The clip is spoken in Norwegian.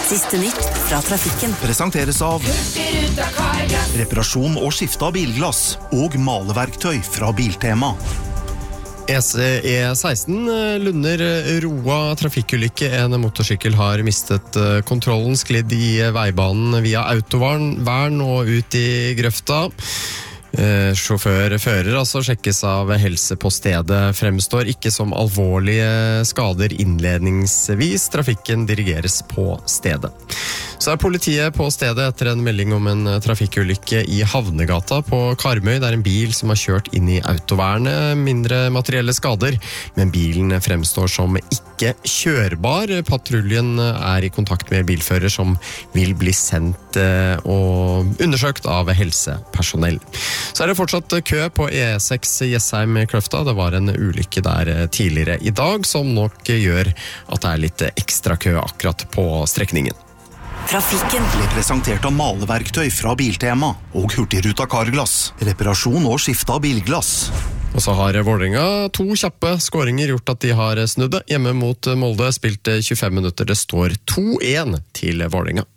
Siste nytt fra trafikken. Presenteres av reparasjon og skifte av bilglass og maleverktøy fra Biltema. E16 Lunder-Roa trafikkulykke. En motorsykkel har mistet kontrollen, sklidd i veibanen via autovern og ut i grøfta. Sjåfør-fører sjekkes av helse på stedet, fremstår ikke som alvorlige skader innledningsvis. Trafikken dirigeres på stedet. Så politiet på stedet etter en melding om en trafikkulykke i Havnegata på Karmøy. Det en bil som har kjørt inn i autovernet, mindre materielle skader, men bilen fremstår som ikke kjørbar. Patruljen i kontakt med bilfører som vil bli sendt og undersøkt av helsepersonell. Så det fortsatt kø på E6 Jessheim-Kløfta. Det var en ulykke der tidligere i dag, som nok gjør at det litt ekstra kø akkurat på strekningen. Trafikken ble presentert av maleverktøy fra Biltema og Hurtigruta Carglass. Reparasjon og skifte av bilglass. Og så har Vålerenga 2 kjappe skåringer gjort at de har snudd hjemme mot Molde, spilt 25 minutter. Det står 2-1 til Vålerenga.